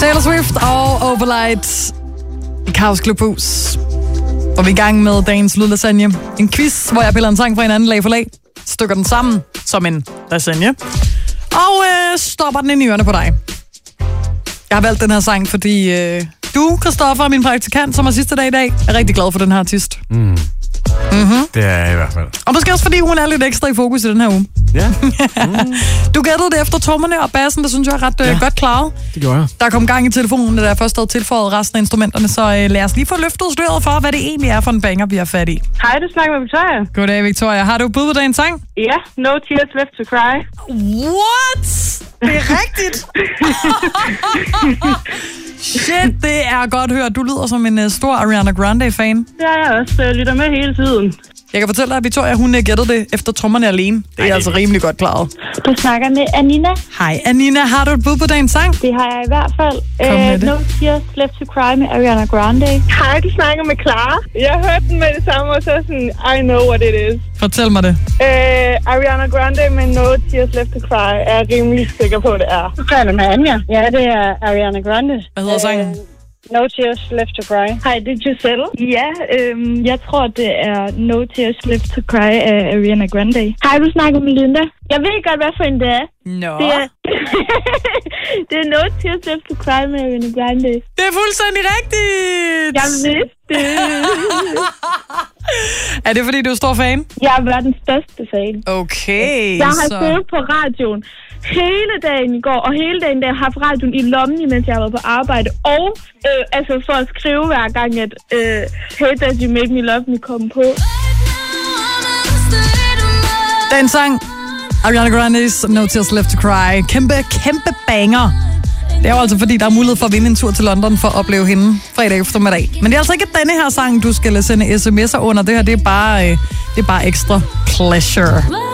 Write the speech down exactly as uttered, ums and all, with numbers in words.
Taylor Swift og Overlight i Kaos Klubhus. Og vi er i gang med dagens lydlasagne. En quiz, hvor jeg piller en sang fra en anden lag for lag, stykker den sammen som en lasagne, og øh, stopper den ind i ørerne på dig. Jeg har valgt den her sang, fordi øh, du, Christoffer, min praktikant, som er sidste dag i dag, er rigtig glad for den her artist. Mm. Mm-hmm. Det er jeg i hvert fald. Og måske også fordi hun er lidt ekstra i fokus i den her uge. Ja. Mm. Du gættede det efter trommerne og bassen, det synes jeg er ret ja. øh, godt klaret. Det gjorde jeg. Der kom gang i telefonen, da jeg først havde tilføjet resten af instrumenterne, så øh, lad os lige få løftet sløret for, hvad det egentlig er for en banger, vi har fat i. Hej, du snakker med Victoria. Goddag, Victoria. Har du bud på dagens sang? Ja, No Tears Left to Cry. What? Det er rigtigt! Shit, det er godt hørt. Du lyder som en uh, stor Ariana Grande-fan. Det er jeg også. Jeg lytter med hele tiden. Jeg kan fortælle dig, at Victoria, hun gættede det efter trommerne alene. Det er Ej, altså rimelig godt klaret. Du snakker med Anina. Hej, Anina. Har du et bud på dagens sang? Det har jeg i hvert fald. Kom med det. No Tears Left to Cry med Ariana Grande. Hej, du snakker med Clara. Jeg hørte den med det samme, og så sådan, I know what it is. Fortæl mig det. Uh, Ariana Grande med No Tears Left to Cry er jeg rimelig sikker på, det er. Du taler med Anja. Ja, det er Ariana Grande. Hvad hedder sangen? Uh, No Tears Left to Cry. Hej, det er Giselle. Ja, øhm, jeg tror, det er No Tears Left to Cry af Ariana Grande. Hej, du snakker med Linda. Jeg ved godt, hvad for en det er. Nå. Det er, det er No Tears Left to Cry med Ariana Grande. Det er fuldstændig rigtigt! Jeg vidste det. Er det, fordi du er stor fan? Jeg er verdens største fan. Okay, Jeg har så... siddet på radioen hele dagen i går, og hele dagen der har jeg haft radioen i lommen, mens jeg har været på arbejde. Og øh, altså for at skrive hver gang, at øh, Hey Does You Make Me Love Me kom på. Den sang, Ariana Grande's No Tears Left to Cry. Kæmpe, kæmpe banger. Det er jo altså, fordi der er mulighed for at vinde en tur til London for at opleve hende fredag eftermiddag. Men det er altså ikke denne her sang, du skal sende sms'er under. Det her, det er bare, øh, det er bare ekstra pleasure.